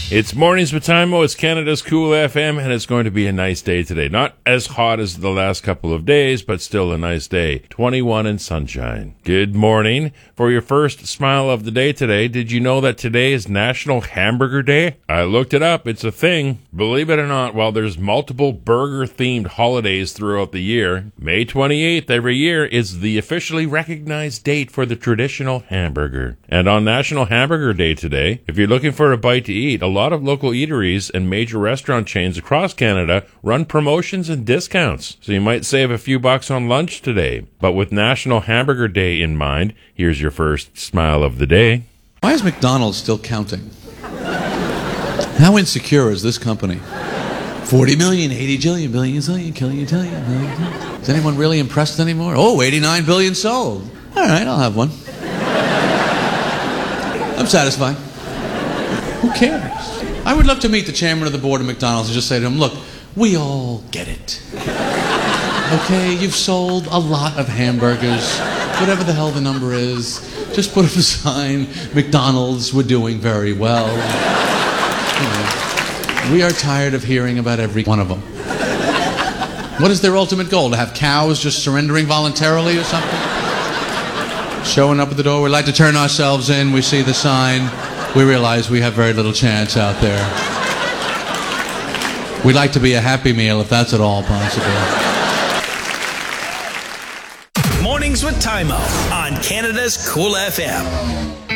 It's Mornings with Timo. It's Canada's Cool FM, and it's going to be a nice day today. Not as hot as the last couple of days, but still a nice day. 21 and sunshine. Good morning. For your first smile of the day today, did you know that today is National Hamburger Day? I looked it up. It's a thing. Believe it or not, while there's multiple burger-themed holidays throughout the year, May 28th every year is the officially recognized date for the traditional hamburger. And on National Hamburger Day today, if you're looking for a bite to eat, a lot of local eateries and major restaurant chains across Canada run promotions and discounts. So you might save a few bucks on lunch today. But with National Hamburger Day in mind, here's your first smile of the day. Why is McDonald's still counting? How insecure is this company? 40 million, 80 jillion, billion, zillion, killion, tillion, million. Is anyone really impressed anymore? Oh, 89 billion sold. All right, I'll have one. I'm satisfied. Who cares? I would love to meet the chairman of the board of McDonald's and just say to him, look, we all get it. Okay, you've sold a lot of hamburgers, whatever the hell the number is. Just put up a sign, McDonald's, we're doing very well. You know, we are tired of hearing about every one of them. What is their ultimate goal? To have cows just surrendering voluntarily or something? Showing up at the door, we'd like to turn ourselves in, we see the sign, we realize we have very little chance out there. We'd like to be a Happy Meal if that's at all possible. Mornings with Timo on Canada's Cool FM.